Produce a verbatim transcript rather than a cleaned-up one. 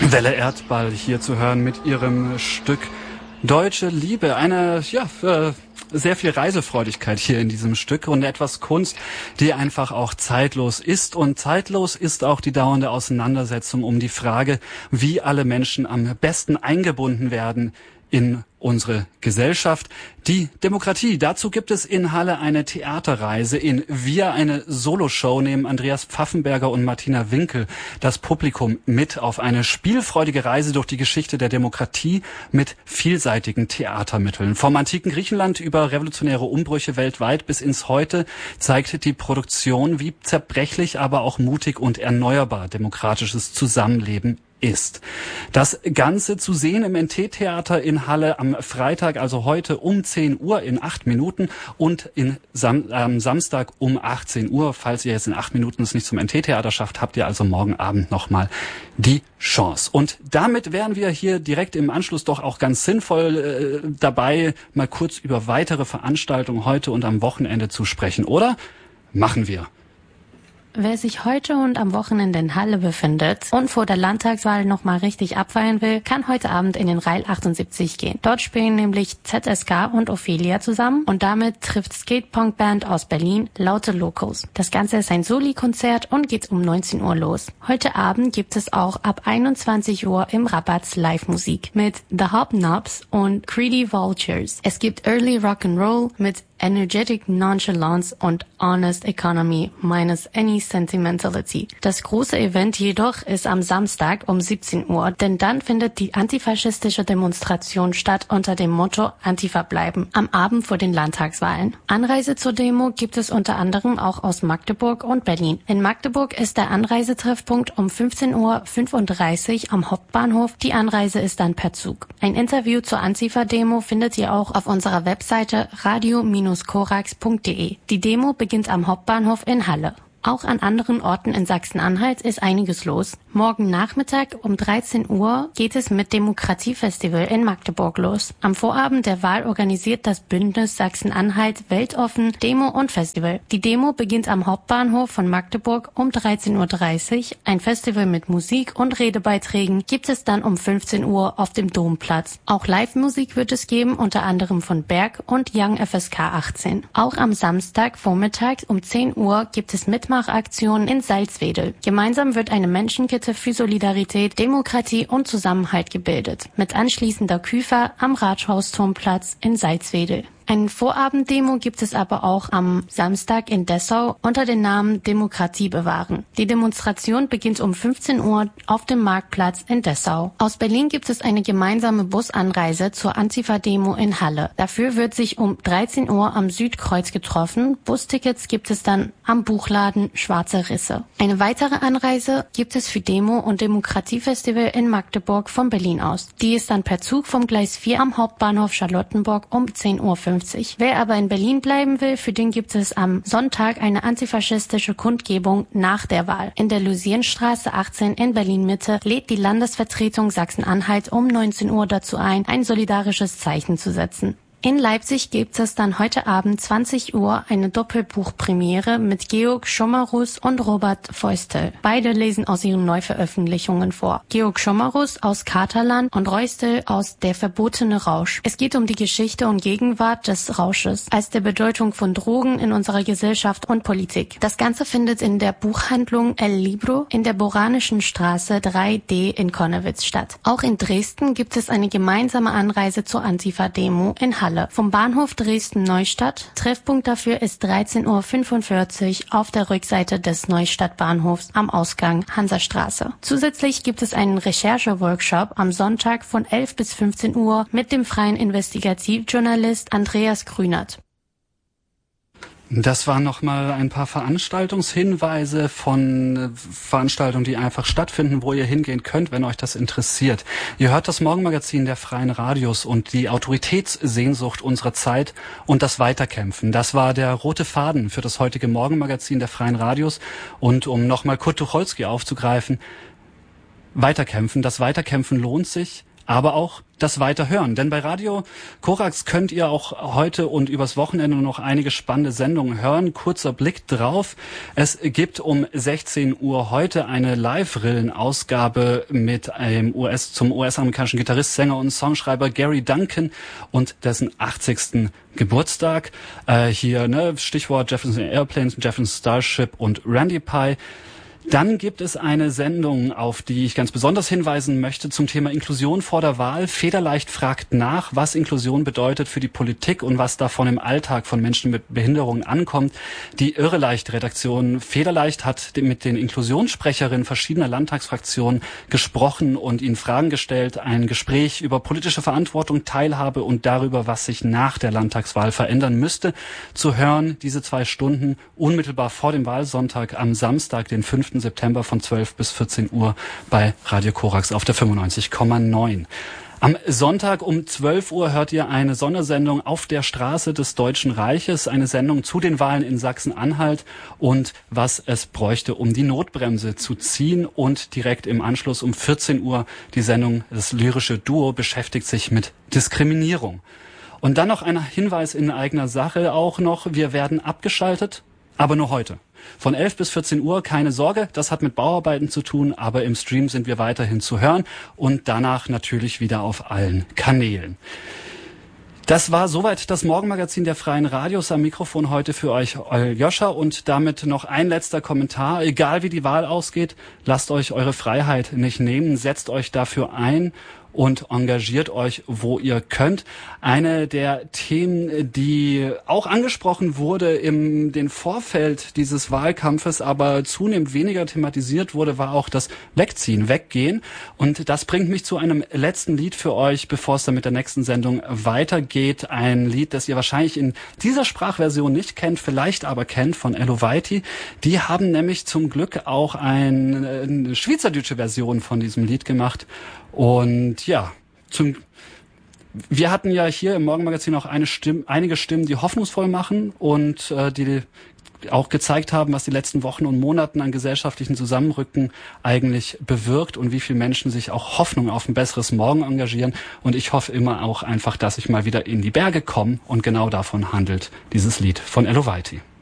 Welle Erdball hier zu hören mit ihrem Stück Deutsche Liebe. Eine, ja, für sehr viel Reisefreudigkeit hier in diesem Stück und etwas Kunst, die einfach auch zeitlos ist. Und zeitlos ist auch die dauernde Auseinandersetzung um die Frage, wie alle Menschen am besten eingebunden werden in unsere Gesellschaft. Die Demokratie. Dazu gibt es in Halle eine Theaterreise. In Wir eine Soloshow nehmen Andreas Pfaffenberger und Martina Winkel das Publikum mit auf eine spielfreudige Reise durch die Geschichte der Demokratie mit vielseitigen Theatermitteln. Vom antiken Griechenland über revolutionäre Umbrüche weltweit bis ins Heute zeigt die Produktion, wie zerbrechlich, aber auch mutig und erneuerbar demokratisches Zusammenleben ist. Das Ganze zu sehen im N T-Theater in Halle am Freitag, also heute um zehn Uhr in acht Minuten und in Sam- am Samstag um achtzehn Uhr. Falls ihr jetzt in acht Minuten es nicht zum N T-Theater schafft, habt ihr also morgen Abend nochmal die Chance. Und damit wären wir hier direkt im Anschluss doch auch ganz sinnvoll äh, dabei, mal kurz über weitere Veranstaltungen heute und am Wochenende zu sprechen, oder? Machen wir. Wer sich heute und am Wochenende in Halle befindet und vor der Landtagswahl nochmal richtig abfeiern will, kann heute Abend in den Rail achtundsiebzig gehen. Dort spielen nämlich Z S K und Ophelia zusammen und damit trifft Skatepunk-Band aus Berlin Laute Locals. Das Ganze ist ein Soli-Konzert und geht um neunzehn Uhr los. Heute Abend gibt es auch ab einundzwanzig Uhr im Rabatz Live-Musik mit The Hobnobs und Greedy Vultures. Es gibt Early Rock'n'Roll mit Energetic Nonchalance und Honest Economy minus any Sentimentality. Das große Event jedoch ist am Samstag um siebzehn Uhr, denn dann findet die antifaschistische Demonstration statt unter dem Motto Antifa bleiben, am Abend vor den Landtagswahlen. Anreise zur Demo gibt es unter anderem auch aus Magdeburg und Berlin. In Magdeburg ist der Anreisetreffpunkt um fünfzehn Uhr fünfunddreißig am Hauptbahnhof. Die Anreise ist dann per Zug. Ein Interview zur Antifa-Demo findet ihr auch auf unserer Webseite radio korax punkt de. Die Demo beginnt am Hauptbahnhof in Halle. Auch an anderen Orten in Sachsen-Anhalt ist einiges los. Morgen Nachmittag um dreizehn Uhr geht es mit Demokratiefestival in Magdeburg los. Am Vorabend der Wahl organisiert das Bündnis Sachsen-Anhalt weltoffen Demo und Festival. Die Demo beginnt am Hauptbahnhof von Magdeburg um dreizehn Uhr dreißig. Ein Festival mit Musik und Redebeiträgen gibt es dann um fünfzehn Uhr auf dem Domplatz. Auch Live-Musik wird es geben, unter anderem von Berg und Young F S K achtzehn. Auch am Samstag vormittags um zehn Uhr gibt es Mitmachaktionen in Salzwedel. Gemeinsam wird eine Menschenkette für Solidarität, Demokratie und Zusammenhalt gebildet. Mit anschließender Küfer am Rathausturmplatz in Salzwedel. Eine Vorabenddemo gibt es aber auch am Samstag in Dessau unter dem Namen Demokratie bewahren. Die Demonstration beginnt um fünfzehn Uhr auf dem Marktplatz in Dessau. Aus Berlin gibt es eine gemeinsame Busanreise zur Antifa-Demo in Halle. Dafür wird sich um dreizehn Uhr am Südkreuz getroffen. Bustickets gibt es dann am Buchladen Schwarze Risse. Eine weitere Anreise gibt es für Demo- und Demokratiefestival in Magdeburg von Berlin aus. Die ist dann per Zug vom Gleis vier am Hauptbahnhof Charlottenburg um zehn Uhr fünfzig. Wer aber in Berlin bleiben will, für den gibt es am Sonntag eine antifaschistische Kundgebung nach der Wahl. In der Lusienstraße achtzehn in Berlin-Mitte lädt die Landesvertretung Sachsen-Anhalt um neunzehn Uhr dazu ein, ein solidarisches Zeichen zu setzen. In Leipzig gibt es dann heute Abend zwanzig Uhr eine Doppelbuchpremiere mit Georg Schomerus und Robert Feustel. Beide lesen aus ihren Neuveröffentlichungen vor. Georg Schomerus aus Katerland und Reustel aus Der verbotene Rausch. Es geht um die Geschichte und Gegenwart des Rausches als der Bedeutung von Drogen in unserer Gesellschaft und Politik. Das Ganze findet in der Buchhandlung El Libro in der Boranischen Straße drei D in Konnewitz statt. Auch in Dresden gibt es eine gemeinsame Anreise zur Antifa-Demo in Halle. Vom Bahnhof Dresden-Neustadt. Treffpunkt dafür ist dreizehn Uhr fünfundvierzig auf der Rückseite des Neustadtbahnhofs am Ausgang Hansastraße. Zusätzlich gibt es einen Recherche-Workshop am Sonntag von elf bis fünfzehn Uhr mit dem freien Investigativjournalist Andreas Grünert. Das waren nochmal ein paar Veranstaltungshinweise von Veranstaltungen, die einfach stattfinden, wo ihr hingehen könnt, wenn euch das interessiert. Ihr hört das Morgenmagazin der Freien Radios und die Autoritätssehnsucht unserer Zeit und das Weiterkämpfen. Das war der rote Faden für das heutige Morgenmagazin der Freien Radios. Und um nochmal Kurt Tucholsky aufzugreifen, Weiterkämpfen, das Weiterkämpfen lohnt sich. aber auch das Weiterhören. Denn bei Radio Korax könnt ihr auch heute und übers Wochenende noch einige spannende Sendungen hören. Kurzer Blick drauf. Es gibt um sechzehn Uhr heute eine Live-Rillen-Ausgabe mit einem U S zum U S-amerikanischen Gitarrist, Sänger und Songschreiber Gary Duncan und dessen achtzigsten Geburtstag. Äh, hier ne, Stichwort Jefferson Airplanes, Jefferson Starship und Randy Pie. Dann gibt es eine Sendung, auf die ich ganz besonders hinweisen möchte, zum Thema Inklusion vor der Wahl. Federleicht fragt nach, was Inklusion bedeutet für die Politik und was davon im Alltag von Menschen mit Behinderungen ankommt. Die Irreleicht-Redaktion Federleicht hat mit den Inklusionssprecherinnen verschiedener Landtagsfraktionen gesprochen und ihnen Fragen gestellt. Ein Gespräch über politische Verantwortung, Teilhabe und darüber, was sich nach der Landtagswahl verändern müsste. Zu hören diese zwei Stunden unmittelbar vor dem Wahlsonntag am Samstag, den fünften September von zwölf bis vierzehn Uhr bei Radio Korax auf der fünfundneunzig Komma neun. Am Sonntag um zwölf Uhr hört ihr eine Sondersendung auf der Straße des Deutschen Reiches, eine Sendung zu den Wahlen in Sachsen-Anhalt und was es bräuchte, um die Notbremse zu ziehen. Und direkt im Anschluss um vierzehn Uhr die Sendung Das lyrische Duo beschäftigt sich mit Diskriminierung. Und dann noch ein Hinweis in eigener Sache auch noch, wir werden abgeschaltet, aber nur heute. Von elf bis vierzehn Uhr, keine Sorge, das hat mit Bauarbeiten zu tun, aber im Stream sind wir weiterhin zu hören und danach natürlich wieder auf allen Kanälen. Das war soweit das Morgenmagazin der Freien Radios. Am Mikrofon heute für euch Aljoscha und damit noch ein letzter Kommentar. Egal wie die Wahl ausgeht, lasst euch eure Freiheit nicht nehmen, setzt euch dafür ein und engagiert euch, wo ihr könnt. Eine der Themen, die auch angesprochen wurde im den Vorfeld dieses Wahlkampfes, aber zunehmend weniger thematisiert wurde, war auch das Wegziehen, Weggehen. Und das bringt mich zu einem letzten Lied für euch, bevor es dann mit der nächsten Sendung weitergeht. Ein Lied, das ihr wahrscheinlich in dieser Sprachversion nicht kennt, vielleicht aber kennt, von Elovaiti. Die haben nämlich zum Glück auch ein, eine schweizerdeutsche Version von diesem Lied gemacht. Und ja, zum, wir hatten ja hier im Morgenmagazin auch eine Stimme, einige Stimmen, die hoffnungsvoll machen und äh, die auch gezeigt haben, was die letzten Wochen und Monaten an gesellschaftlichen Zusammenrücken eigentlich bewirkt und wie viele Menschen sich auch Hoffnung auf ein besseres Morgen engagieren. Und ich hoffe immer auch einfach, dass ich mal wieder in die Berge komme und genau davon handelt dieses Lied von Elovaiti.